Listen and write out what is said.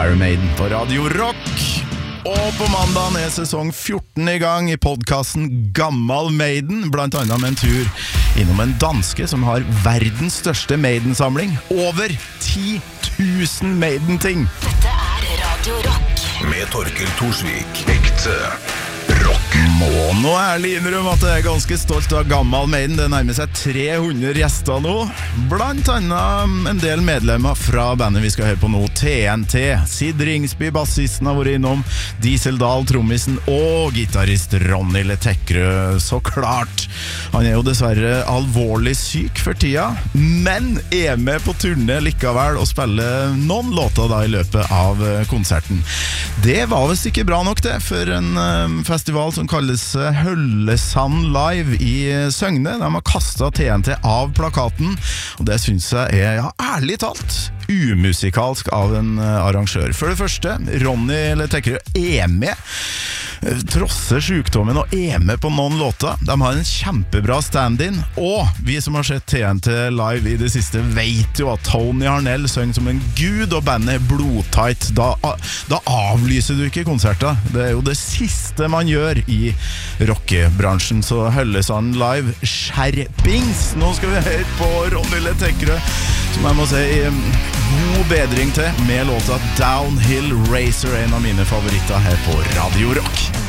Iron Maiden på Radio Rock. Og på mandagen sesong 14 i gang i podcasten Gammal Maiden, blant annet med en tur innom en danske som har verdens største Maiden-samling. Over 10 000 Maiden-ting. Dette Radio Rock. Med Torkel Torsvik. Ekte rock. Må nå ærlig innrømme at jeg ganske stolt av Gammal Maiden. Det nærmer seg 300 gjester nå. Blant annet en del medlemmer fra bandet vi skal høre på nå, TNT. Sid Ringsby, bassisten, har vært innom. Diesel Dahl, trommisen, og gitarist Ronny Letekrø, så klart. Han jo dessverre alvorlig syk for tida, men med på turné likevel og spiller noen låter da i løpet av konserten. Det var visst ikke bra nok det, for en festival som kalles Høllesand Live i Søgne. De har kastet TNT av plakaten, og det synes jeg ja, ærlig talt, umusikalsk av en arrangør. For det første, Ronny Letekrø med, trosser sykdommen og med på noen låter. De har en kjempebra stand-in, og vi som har sett TNT live i det siste vet jo at Tony Harnell synger som en gud, og bandet blodtight. Da avlyser du ikke konserter. Det jo det siste man gjør i rockebransjen. Så Høllesand Live, skjerpings! Nå skal vi høre på Ronny Letekrø, som jeg må si god bedring til med låta Downhill Racer, en av mine favoritter her på Radio Rock.